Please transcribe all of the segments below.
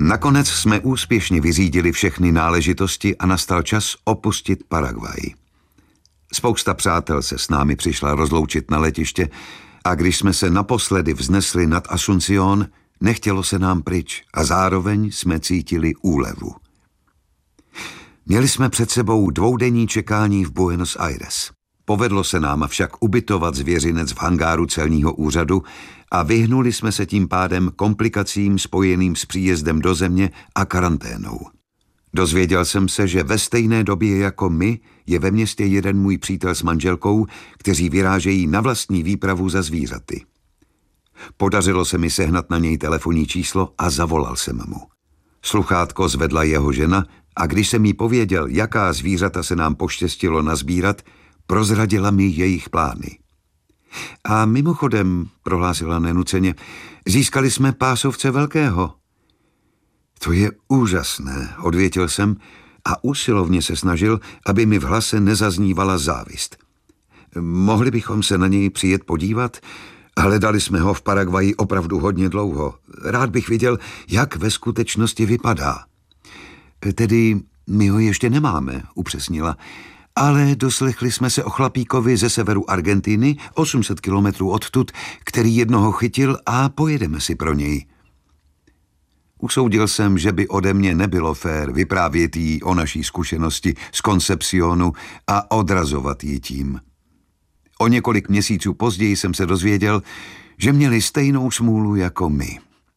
Nakonec jsme úspěšně vyřídili všechny náležitosti a nastal čas opustit Paraguay. Spousta přátel se s námi přišla rozloučit na letiště a když jsme se naposledy vznesli nad Asunción, nechtělo se nám pryč a zároveň jsme cítili úlevu. Měli jsme před sebou dvoudenní čekání v Buenos Aires. Povedlo se nám však ubytovat zvěřinec v hangáru celního úřadu a vyhnuli jsme se tím pádem komplikacím spojeným s příjezdem do země a karanténou. Dozvěděl jsem se, že ve stejné době jako my je ve městě jeden můj přítel s manželkou, kteří vyrážejí na vlastní výpravu za zvířaty. Podařilo se mi sehnat na něj telefonní číslo a zavolal jsem mu. Sluchátko zvedla jeho žena a když jsem jí pověděl, jaká zvířata se nám poštěstilo nazbírat, prozradila mi jejich plány. A mimochodem, prohlásila nenuceně, získali jsme pásovce velkého. To je úžasné, odvětil jsem a usilovně se snažil, aby mi v hlase nezaznívala závist. Mohli bychom se na něj přijet podívat? Hledali jsme ho v Paraguaji opravdu hodně dlouho. Rád bych viděl, jak ve skutečnosti vypadá. Tedy my ho ještě nemáme, upřesnila, ale doslechli jsme se o chlapíkovi ze severu Argentiny, 800 kilometrů odtud, který jednoho chytil a pojedeme si pro něj. Usoudil jsem, že by ode mě nebylo fér vyprávět jí o naší zkušenosti z Concepcionu a odrazovat ji tím. O několik měsíců později jsem se dozvěděl, že měli stejnou smůlu jako my.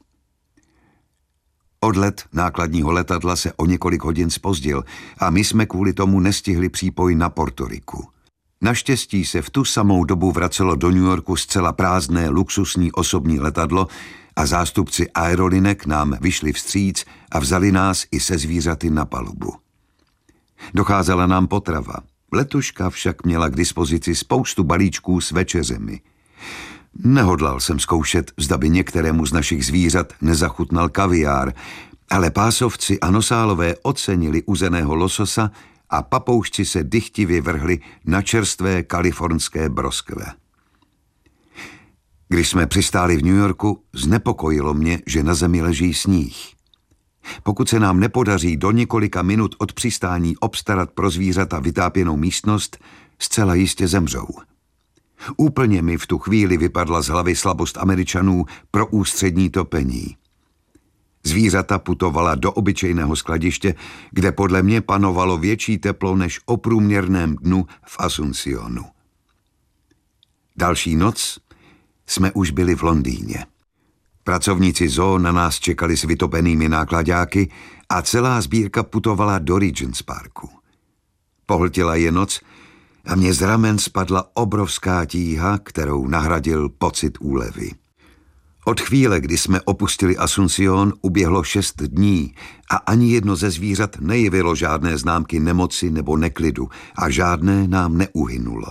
Odlet nákladního letadla se o několik hodin zpozdil a my jsme kvůli tomu nestihli přípoj na Portoriku. Naštěstí se v tu samou dobu vracelo do New Yorku zcela prázdné luxusní osobní letadlo a zástupci aerolinek nám vyšli vstříc a vzali nás i se zvířaty na palubu. Docházela nám potrava. Letuška však měla k dispozici spoustu balíčků s večeřemi. Nehodlal jsem zkoušet, zda by některému z našich zvířat nezachutnal kaviár, ale pásovci a nosálové ocenili uzeného lososa a papoušci se dychtivě vrhli na čerstvé kalifornské broskve. Když jsme přistáli v New Yorku, znepokojilo mě, že na zemi leží sníh. Pokud se nám nepodaří do několika minut od přistání obstarat pro zvířata vytápěnou místnost, zcela jistě zemřou. Úplně mi v tu chvíli vypadla z hlavy slabost Američanů pro ústřední topení. Zvířata putovala do obyčejného skladiště, kde podle mě panovalo větší teplo než o průměrném dnu v Asunciónu. Další noc jsme už byli v Londýně. Pracovníci zoo na nás čekali s vytopenými náklaďáky a celá sbírka putovala do Regents Parku. Pohltila je noc a mě z ramen spadla obrovská tíha, kterou nahradil pocit úlevy. Od chvíle, kdy jsme opustili Asunción, uběhlo 6 dní a ani jedno ze zvířat nejevilo žádné známky nemoci nebo neklidu a žádné nám neuhynulo.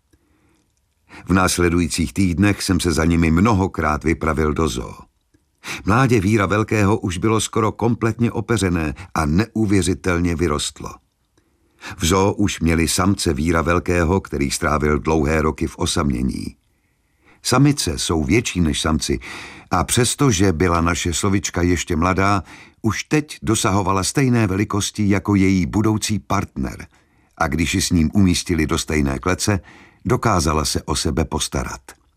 V následujících týdnech jsem se za nimi mnohokrát vypravil do zoo. Mládě Víra Velkého už bylo skoro kompletně opeřené a neuvěřitelně vyrostlo. V zoo už měli samce Víra Velkého, který strávil dlouhé roky v osamění. Samice jsou větší než samci a přestože byla naše slovička ještě mladá, už teď dosahovala stejné velikosti jako její budoucí partner a když ji s ním umístili do stejné klece, dokázala se o sebe postarat.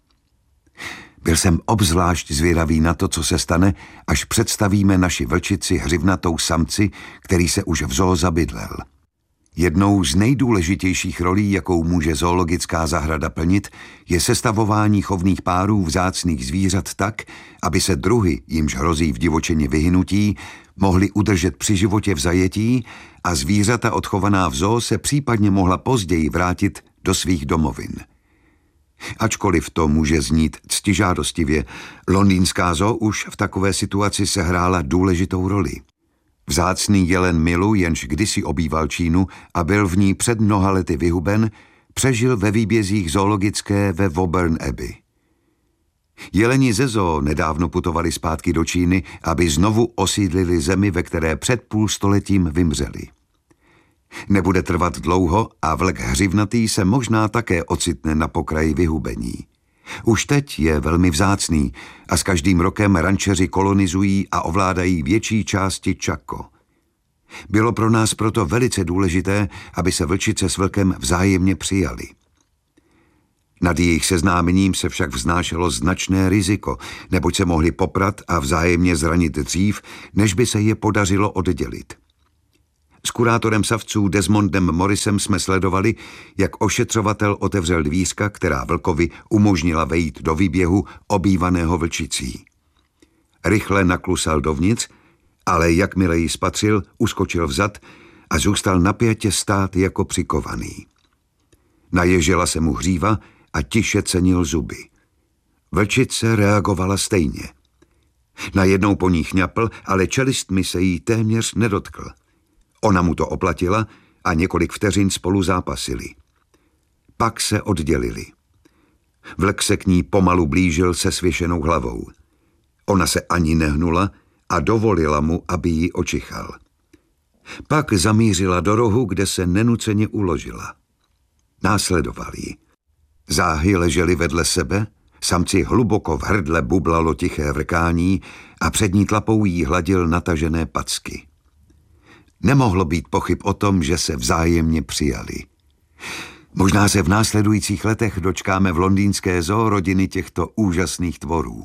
Byl jsem obzvlášť zvědavý na to, co se stane, až představíme naši vlčici hřivnatou samci, který se už v zoo zabydlel. Jednou z nejdůležitějších rolí, jakou může zoologická zahrada plnit, je sestavování chovných párů vzácných zvířat tak, aby se druhy, jimž hrozí v divočeně vyhynutí, mohly udržet při životě v zajetí a zvířata odchovaná v zoo se případně mohla později vrátit do svých domovin. Ačkoliv to může znít ctižádostivě, londýnská zoo už v takové situaci sehrála důležitou roli. Vzácný jelen Milu, jenž kdysi obýval Čínu a byl v ní před mnoha lety vyhuben, přežil ve výbězích zoologické ve Woburn Abbey. Jeleni ze zoo nedávno putovali zpátky do Číny, aby znovu osídlili zemi, ve které před půl stoletím vymřeli. Nebude trvat dlouho a vlk hřivnatý se možná také ocitne na pokraji vyhubení. Už teď je velmi vzácný a s každým rokem rančeři kolonizují a ovládají větší části Chaco. Bylo pro nás proto velice důležité, aby se vlčice s vlkem vzájemně přijali. Nad jejich seznámením se však vznášelo značné riziko, neboť se mohli poprat a vzájemně zranit dřív, než by se je podařilo oddělit. S kurátorem savců Desmondem Morrisem jsme sledovali, jak ošetřovatel otevřel dvířka, která vlkovi umožnila vejít do výběhu obývaného vlčicí. Rychle naklusal dovnitř, ale jakmile ji spatřil, uskočil vzad a zůstal napjatě stát jako přikovaný. Naježila se mu hříva a tiše cenil zuby. Vlčice reagovala stejně. Najednou po ní chňapl, ale čelistmi se jí téměř nedotkl. Ona mu to oplatila a několik vteřin spolu zápasili. Pak se oddělili. Vlk se k ní pomalu blížil se svěšenou hlavou. Ona se ani nehnula a dovolila mu, aby ji očichal. Pak zamířila do rohu, kde se nenuceně uložila. Následoval ji. Záhy ležely vedle sebe, samci hluboko v hrdle bublalo tiché vrkání a přední tlapou jí hladil natažené packy. Nemohlo být pochyb o tom, že se vzájemně přijali. Možná se v následujících letech dočkáme v londýnské zoo rodiny těchto úžasných tvorů.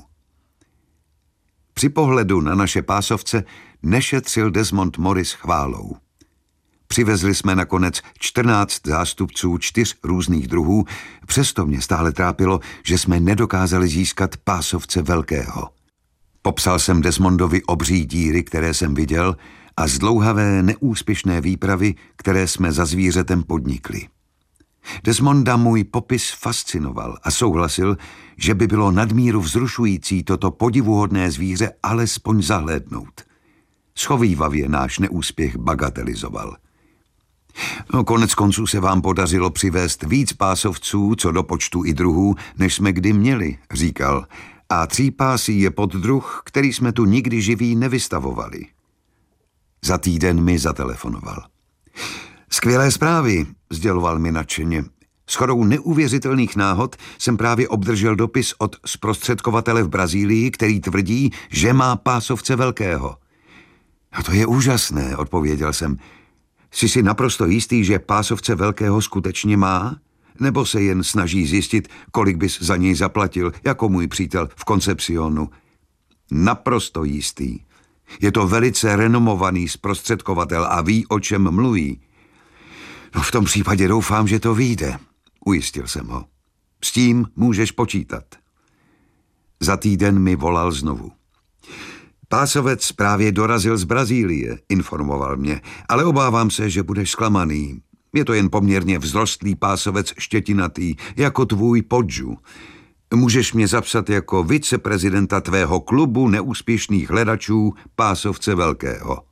Při pohledu na naše pásovce nešetřil Desmond Morris chválou. Přivezli jsme nakonec 14 zástupců 4 různých druhů, přesto mě stále trápilo, že jsme nedokázali získat pásovce velkého. Popsal jsem Desmondovi obří díry, které jsem viděl, a zdlouhavé neúspěšné výpravy, které jsme za zvířetem podnikli. Desmonda můj popis fascinoval a souhlasil, že by bylo nadmíru vzrušující toto podivuhodné zvíře alespoň zahlédnout. Schovívavě náš neúspěch bagatelizoval. Konec konců se vám podařilo přivést víc pásovců, co do počtu i druhů, než jsme kdy měli, říkal, a třípásí je poddruh, který jsme tu nikdy živý nevystavovali. Za týden mi zatelefonoval. Skvělé zprávy, sděloval mi nadšeně. Shodou neuvěřitelných náhod jsem právě obdržel dopis od zprostředkovatele v Brazílii, který tvrdí, že má pásovce velkého. A to je úžasné, odpověděl jsem. Jsi si naprosto jistý, že pásovce velkého skutečně má? Nebo se jen snaží zjistit, kolik bys za něj zaplatil, jako můj přítel v Concepcionu? Naprosto jistý. Je to velice renomovaný zprostředkovatel a ví, o čem mluví. No v tom případě doufám, že to vyjde, ujistil jsem ho. S tím můžeš počítat. Za týden mi volal znovu. Pásovec právě dorazil z Brazílie, informoval mě, ale obávám se, že budeš zklamaný. Je to jen poměrně vzrostlý pásovec štětinatý, jako tvůj Podžu. Můžeš mě zapsat jako viceprezidenta tvého klubu neúspěšných hledačů pásovce velkého.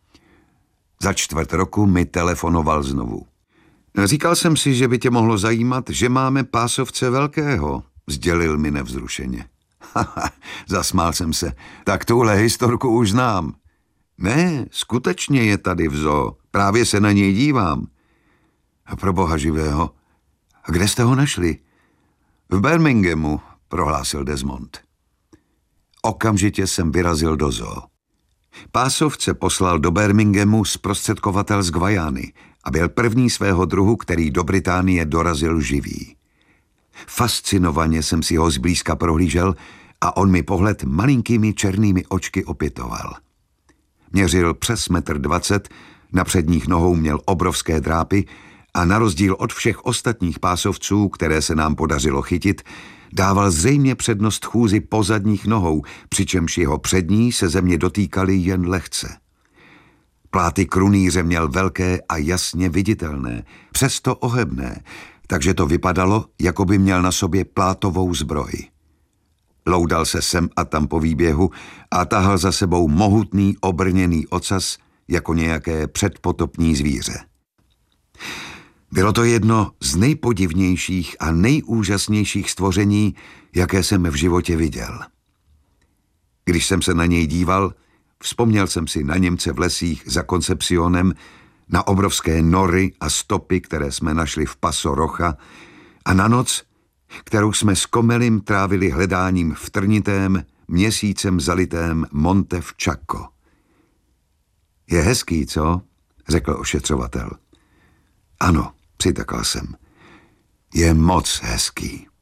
Za 4 roku mi telefonoval znovu. Říkal jsem si, že by tě mohlo zajímat, že máme pásovce velkého, sdělil mi nevzrušeně. Haha, zasmál jsem se. Tak tuhle historku už znám. Ne, skutečně je tady v zoo. Právě se na něj dívám. A pro boha živého. A kde jste ho našli? V Birminghamu, prohlásil Desmond. Okamžitě jsem vyrazil do zoo. Pásovce poslal do Birminghamu zprostředkovatel z Guajány a byl první svého druhu, který do Británie dorazil živý. Fascinovaně jsem si ho zblízka prohlížel a on mi pohled malinkými černými očky opětoval. Měřil přes 1,20 m, na předních nohou měl obrovské drápy a na rozdíl od všech ostatních pásovců, které se nám podařilo chytit, dával zřejmě přednost chůzi po zadních nohou, přičemž jeho přední se země dotýkaly jen lehce. Pláty krunýře měl velké a jasně viditelné, přesto ohebné, takže to vypadalo, jako by měl na sobě plátovou zbroj. Loudal se sem a tam po výběhu a tahal za sebou mohutný obrněný ocas jako nějaké předpotopní zvíře. Bylo to jedno z nejpodivnějších a nejúžasnějších stvoření, jaké jsem v životě viděl. Když jsem se na něj díval, vzpomněl jsem si na Němce v lesích za Concepcionem, na obrovské nory a stopy, které jsme našli v Paso Rocha, a na noc, kterou jsme s Komelim trávili hledáním v trnitém, měsícem zalitém Monte v Chaco. Je hezký, co? Řekl ošetřovatel. Ano, přitakal jsem. Je moc hezký.